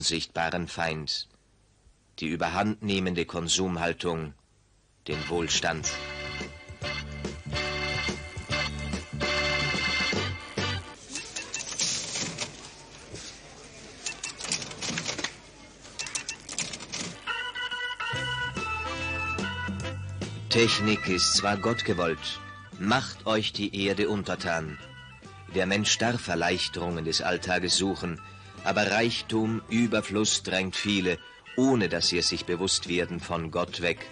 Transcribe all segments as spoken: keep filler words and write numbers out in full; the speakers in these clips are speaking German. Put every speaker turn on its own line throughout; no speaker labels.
unsichtbaren Feind, die überhandnehmende Konsumhaltung, den Wohlstand. Technik ist zwar Gott gewollt, macht euch die Erde untertan. Der Mensch darf Erleichterungen des Alltages suchen, aber Reichtum, Überfluss drängt viele, ohne dass sie es sich bewusst werden, von Gott weg.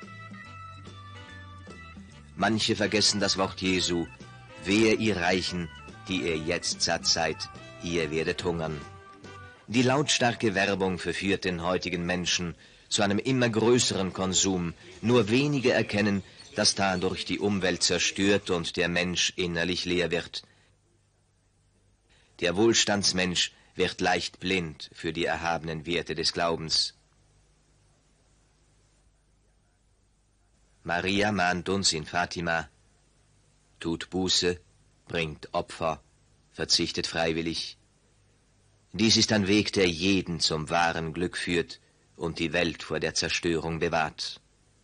Manche vergessen das Wort Jesu: Wehe ihr Reichen, die ihr jetzt satt seid, ihr werdet hungern. Die lautstarke Werbung verführt den heutigen Menschen zu einem immer größeren Konsum. Nur wenige erkennen, dass dadurch die Umwelt zerstört und der Mensch innerlich leer wird. Der Wohlstandsmensch wird leicht blind für die erhabenen Werte des Glaubens. Maria mahnt uns in Fatima: Tut Buße, bringt Opfer, verzichtet freiwillig. Dies ist ein Weg, der jeden zum wahren Glück führt und die Welt vor der Zerstörung bewahrt.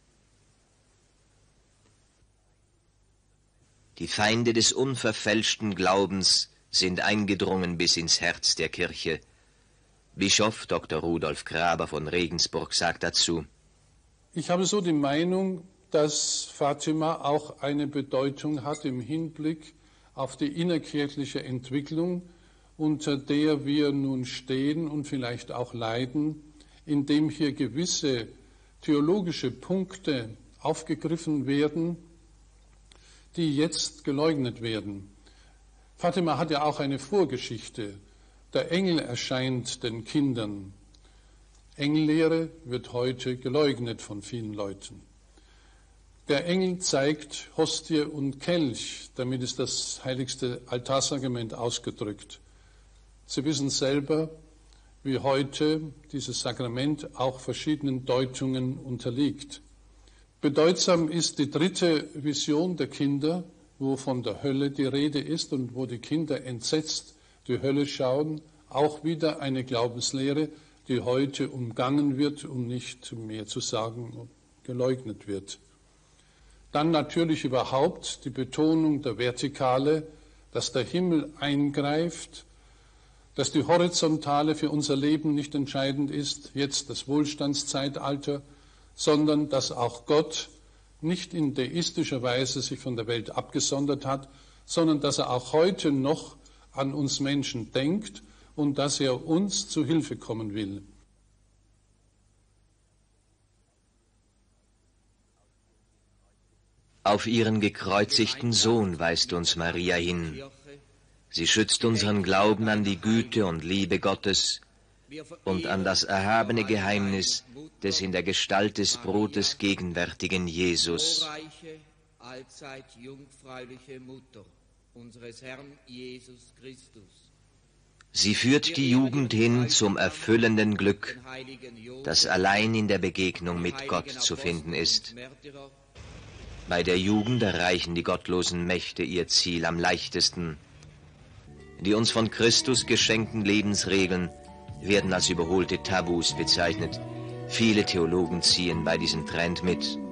Die Feinde des unverfälschten Glaubens sind eingedrungen bis ins Herz der Kirche. Bischof Doktor Rudolf Graber von Regensburg sagt dazu:
Ich habe so die Meinung, dass Fatima auch eine Bedeutung hat im Hinblick auf die innerkirchliche Entwicklung, unter der wir nun stehen und vielleicht auch leiden, indem hier gewisse theologische Punkte aufgegriffen werden, die jetzt geleugnet werden. Fatima hat ja auch eine Vorgeschichte. Der Engel erscheint den Kindern. Engellehre wird heute geleugnet von vielen Leuten. Der Engel zeigt Hostie und Kelch, damit ist das heiligste Altarsakrament ausgedrückt. Sie wissen selber, wie heute dieses Sakrament auch verschiedenen Deutungen unterliegt. Bedeutsam ist die dritte Vision der Kinder, wo von der Hölle die Rede ist und wo die Kinder entsetzt die Hölle schauen, auch wieder eine Glaubenslehre, die heute umgangen wird, um nicht mehr zu sagen, geleugnet wird. Dann natürlich überhaupt die Betonung der Vertikale, dass der Himmel eingreift, dass die Horizontale für unser Leben nicht entscheidend ist, jetzt das Wohlstandszeitalter, sondern dass auch Gott nicht in deistischer Weise sich von der Welt abgesondert hat, sondern dass er auch heute noch an uns Menschen denkt und dass er uns zu Hilfe kommen will.
Auf ihren gekreuzigten Sohn weist uns Maria hin. Sie schützt unseren Glauben an die Güte und Liebe Gottes und an das erhabene Geheimnis des in der Gestalt des Brotes gegenwärtigen Jesus.
Glorreiche, allzeit jungfräuliche Mutter unseres Herrn Jesus Christus.
Sie führt die Jugend hin zum erfüllenden Glück, das allein in der Begegnung mit Gott zu finden ist. Bei der Jugend erreichen die gottlosen Mächte ihr Ziel am leichtesten. Die uns von Christus geschenkten Lebensregeln werden als überholte Tabus bezeichnet. Viele Theologen ziehen bei diesem Trend mit.